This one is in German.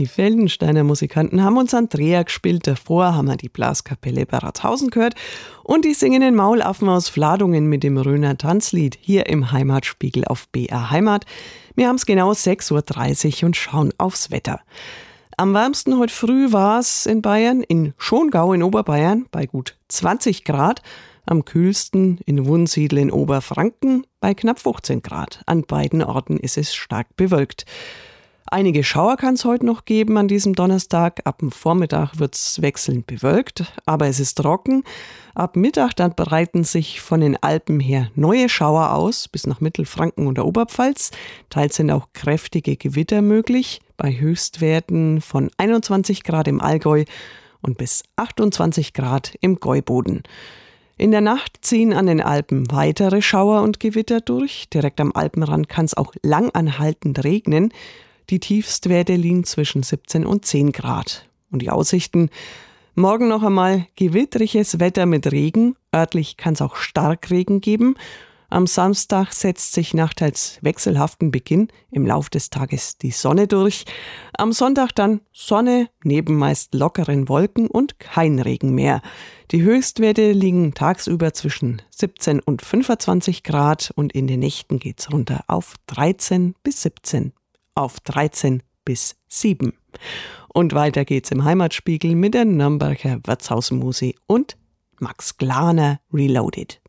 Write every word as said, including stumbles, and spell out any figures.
Die Feldensteiner Musikanten haben uns Andrea gespielt. Davor haben wir die Blaskapelle Berathausen gehört. Und die singenden Maulaffen aus Vladungen mit dem Röner Tanzlied hier im Heimatspiegel auf B R Heimat. Wir haben es genau sechs Uhr dreißig und schauen aufs Wetter. Am wärmsten heute früh war es in Bayern, in Schongau in Oberbayern bei gut zwanzig Grad. Am kühlsten in Wunsiedel in Oberfranken bei knapp fünfzehn Grad. An beiden Orten ist es stark bewölkt. Einige Schauer kann es heute noch geben an diesem Donnerstag. Ab dem Vormittag wird es wechselnd bewölkt, aber es ist trocken. Ab Mittag dann breiten sich von den Alpen her neue Schauer aus, bis nach Mittelfranken und der Oberpfalz. Teils sind auch kräftige Gewitter möglich, bei Höchstwerten von einundzwanzig Grad im Allgäu und bis achtundzwanzig Grad im Gäuboden. In der Nacht ziehen an den Alpen weitere Schauer und Gewitter durch. Direkt am Alpenrand kann es auch langanhaltend regnen. Die Tiefstwerte liegen zwischen siebzehn und zehn Grad. Und die Aussichten? Morgen noch einmal gewittriges Wetter mit Regen. Örtlich kann es auch Starkregen geben. Am Samstag setzt sich nach teils wechselhaften Beginn im Lauf des Tages die Sonne durch. Am Sonntag dann Sonne, neben meist lockeren Wolken und kein Regen mehr. Die Höchstwerte liegen tagsüber zwischen siebzehn und fünfundzwanzig Grad und in den Nächten geht's runter auf dreizehn bis siebzehn. Auf dreizehn bis sieben. Und weiter geht's im Heimatspiegel mit der Nürnberger Wirtshausmusik und Max Glaner Reloaded.